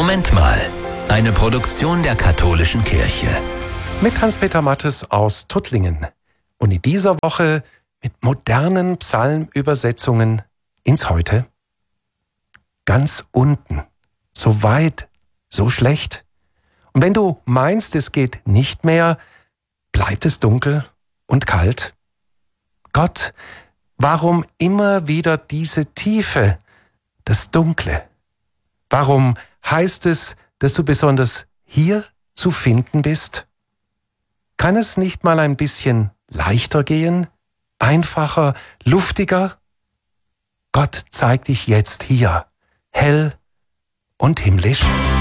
Moment mal. Eine Produktion der Katholischen Kirche. Mit Hans-Peter Mattes aus Tuttlingen. Und in dieser Woche mit modernen Psalmübersetzungen ins Heute. Ganz unten. So weit, so schlecht. Und wenn du meinst, es geht nicht mehr, bleibt es dunkel und kalt. Gott, warum immer wieder diese Tiefe, das Dunkle? Warum heißt es, dass du besonders hier zu finden bist? Kann es nicht mal ein bisschen leichter gehen? Einfacher, luftiger? Gott zeigt dich jetzt hier, hell und himmlisch.